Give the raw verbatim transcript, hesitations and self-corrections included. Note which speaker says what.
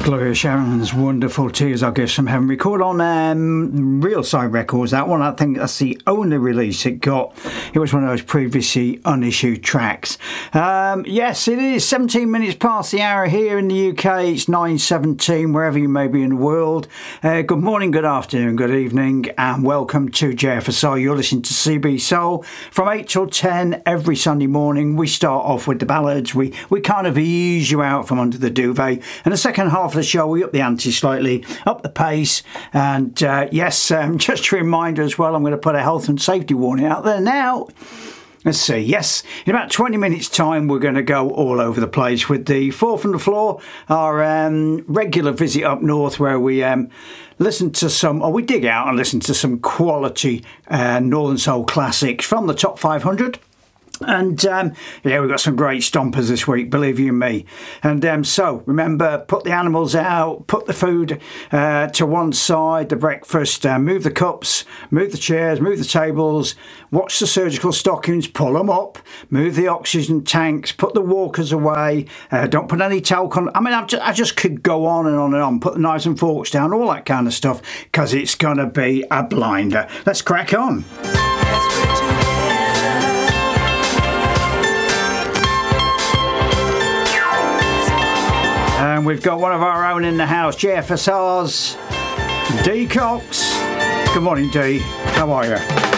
Speaker 1: Gloria Sharon's Wonderful Tears Are Gifts from Heaven. Record on um, Real Side Records, that one. I think that's the only release it got. It was one of those previously unissued tracks. Um, yes, it is seventeen minutes past the hour here in the U K. It's nine seventeen wherever you may be in the world. Uh, good morning, good afternoon, good evening, and welcome to J F S Soul. You're listening to C B Soul from eight till ten every Sunday morning. We start off with the ballads. We, we kind of ease you out from under the duvet. And the second half of the show, we up the ante slightly, up the pace. And uh, yes, um, just a reminder as well, I'm going to put a health and safety warning out there now. Let's see, yes, in about twenty minutes time we're going to go all over the place with the Four from the Floor, our um, regular visit up north where we um, listen to some, or we dig out and listen to some quality uh, Northern Soul classics from the top five hundred. And um, yeah, we've got some great stompers this week, believe you me. And um, so remember, put the animals out, put the food uh, to one side, the breakfast, uh, move the cups, move the chairs, move the tables, watch the surgical stockings, pull them up, move the oxygen tanks, put the walkers away, uh, don't put any talc on. I mean, I've just, I just could go on and on and on, put the knives and forks down, all that kind of stuff, because it's going to be a blinder. Let's crack on. And we've got one of our own in the house, J F S R's Dee Cox. Good morning, Dee. How are you?